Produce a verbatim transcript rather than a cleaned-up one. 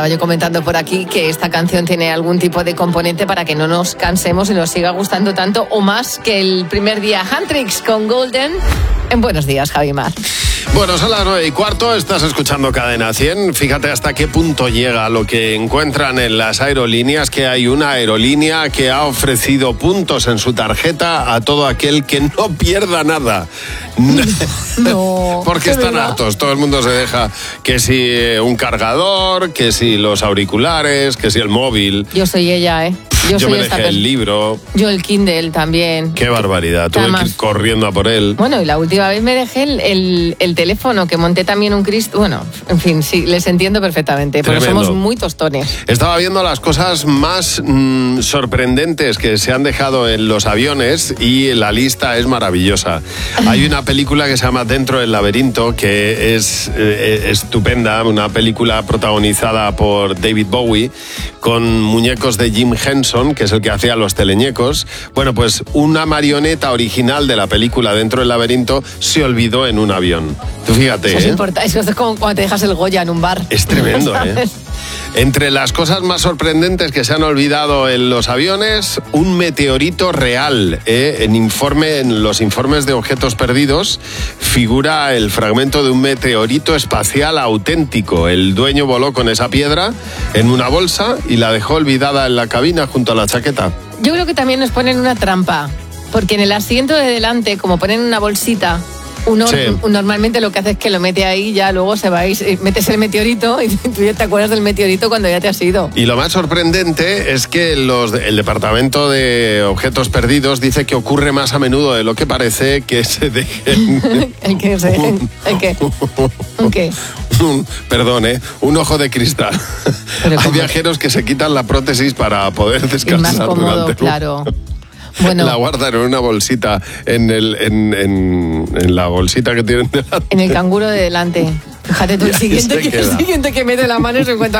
estaba yo comentando por aquí que esta canción tiene algún tipo de componente para que no nos cansemos y nos siga gustando tanto o más que el primer día. Handtrix con Golden en Buenos Días, Javi Mar. Bueno, son las nueve y cuarto, estás escuchando Cadena cien. Fíjate hasta qué punto llega lo que encuentran en las aerolíneas, que hay una aerolínea que ha ofrecido puntos en su tarjeta a todo aquel que no pierda nada. No, porque están ¿verdad? hartos, todo el mundo se deja que si un cargador, que si los auriculares, que si el móvil. Yo soy ella, ¿eh? Yo, Yo, me soy esta dejé el persona. libro. Yo el Kindle también. Qué barbaridad, tuve Además, que ir corriendo a por él. Bueno, y la última vez me dejé el, el, el teléfono, que monté también un Cristo. Bueno, en fin, sí, les entiendo perfectamente, pero Tremendo. somos muy tostones. Estaba viendo las cosas más mmm, sorprendentes que se han dejado en los aviones y la lista es maravillosa. Hay una película que se llama Dentro del laberinto, que es eh, estupenda, una película protagonizada por David Bowie, con muñecos de Jim Henson, que es el que hacía los teleñecos. Bueno, pues una marioneta original de la película Dentro del laberinto se olvidó en un avión. Tú fíjate, Eso es ¿eh? importante, eso es como cuando te dejas el Goya en un bar. Es tremendo, ¿eh? Entre las cosas más sorprendentes que se han olvidado en los aviones, un meteorito real. ¿eh? En, informe, en los informes de objetos perdidos figura el fragmento de un meteorito espacial auténtico. El dueño voló con esa piedra en una bolsa y la dejó olvidada en la cabina junto a la chaqueta. Yo creo que también nos ponen una trampa, porque en el asiento de delante, como ponen una bolsita, uno Sí. normalmente lo que hace es que lo mete ahí, ya luego se va y metes el meteorito y tú ya te acuerdas del meteorito cuando ya te has ido. Y lo más sorprendente es que los, el Departamento de Objetos Perdidos dice que ocurre más a menudo de lo que parece que se dejen... el que se dejen, el que, ¿un qué? Un, perdón, ¿eh? Un ojo de cristal. Pero Hay ¿cómo? viajeros que se quitan la prótesis para poder Y descansar. más cómodo, durante un- claro. Bueno, La guardan en una bolsita, en, el, en, en, en la bolsita que tienen delante. en el canguro de delante. Fíjate tú, el Y ahí siguiente, se que, el queda. siguiente que mete la mano y se encuentra